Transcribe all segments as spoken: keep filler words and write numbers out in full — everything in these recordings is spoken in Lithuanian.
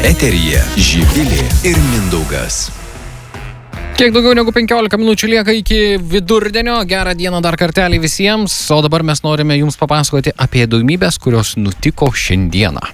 Eteryje Živilė ir Mindaugas. Kiek daugiau negu penkiolika minučių lieka iki vidurdienio. Gerą dieną dar kartelį visiems. O dabar mes norime jums papasakoti apie įdomybes, kurios nutiko šiandieną.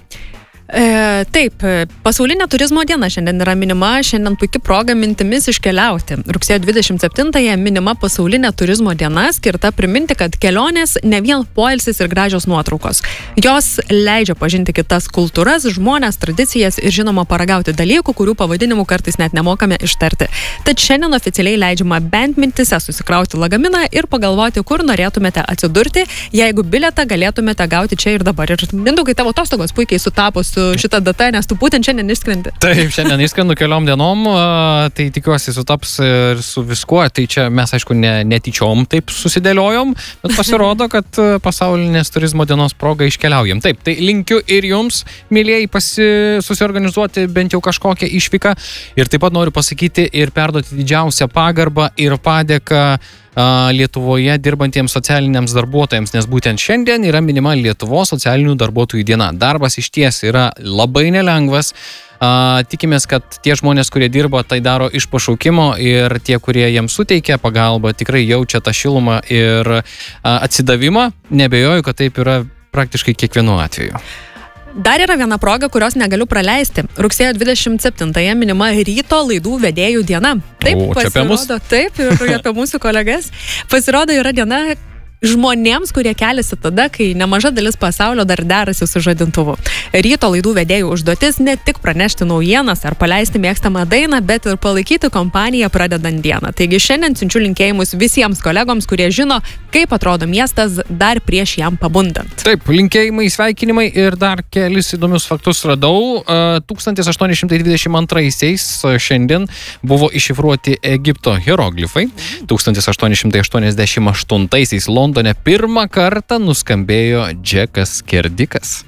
E, taip, pasaulinė turizmo diena šiandien yra minima, šiandien puikia proga mintimis iškeliauti. Rugsėjo dvidešimt septintąją minima pasaulinė turizmo diena, skirta priminti, kad kelionės ne vien poilsis ir gražios nuotraukos. Jos leidžia pažinti kitas kultūras, žmones, tradicijas ir žinoma paragauti dalykų, kurių pavadinimų kartais net nemokame ištarti. Tad šiandien oficialiai leidžiama bent mintise susikrauti lagaminą ir pagalvoti, kur norėtumėte atsidurti, jeigu bilietą galėtumėte gauti čia ir dabar. Ir Mindaugai, tavo atostogos puikiai sutapo su šitą datą, nes tu būtent šiandien išskrendi. Taip, šiandien išskrendu keliom dienom, tai tikiuosi sutaps ir su viskuo. Tai čia mes, aišku, ne, netyčiom taip susidėliojom, bet pasirodo, kad pasaulinės turizmo dienos proga iškeliaujam. Taip, tai linkiu ir jums, mėlėjai, pasi, susiorganizuoti bent jau kažkokią išvyką. Ir taip pat noriu pasakyti ir perduoti didžiausią pagarbą ir padėką Lietuvoje dirbantiems socialiniams darbuotojams, nes būtent šiandien yra minima Lietuvos socialinių darbuotojų diena. Darbas išties yra labai nelengvas. Tikimės, kad tie žmonės, kurie dirba, tai daro iš pašaukimo ir tie, kurie jiems suteikia pagalbą, tikrai jaučia tą šilumą ir atsidavimą. Nebejoju, kad taip yra praktiškai kiekvienu atveju. Dar yra viena proga, kurios negaliu praleisti. Rugsėjo dvidešimt septintąją minima ryto laidų vedėjų diena. Taip, o, pasirodo, taip, ir apie mūsų kolegas. Pasirodo, yra diena žmonėms, kurie keliasi tada, kai nemaža dalis pasaulio dar derasi su žadintuvu. Ryto laidų vedėjų užduotis ne tik pranešti naujienas ar paleisti mėgstamą dainą, bet ir palaikyti kompaniją pradedant dieną. Taigi šiandien siunčiu linkėjimus visiems kolegoms, kurie žino, kaip atrodo miestas dar prieš jam pabundant. Taip, linkėjimai, sveikinimai ir dar kelis įdomius faktus radau. tūkstantis aštuoni šimtai dvidešimt antraisiais šiandien buvo iššifruoti Egipto hieroglifai. tūkstantis aštuoni šimtai aštuoniasdešimt aštuntaisiais Londone pirmą kartą nuskambėjo Džekas Skerdikas.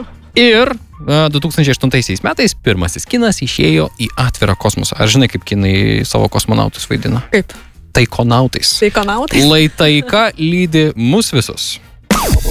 Ir du tūkstančiai aštuntaisiais metais pirmasis kinas išėjo į atvirą kosmosą. Ar žinai, kaip kinai savo kosmonautus vaidina? Kaip? Taikonautais. Taikonautais. Lai taika lydi mus visus.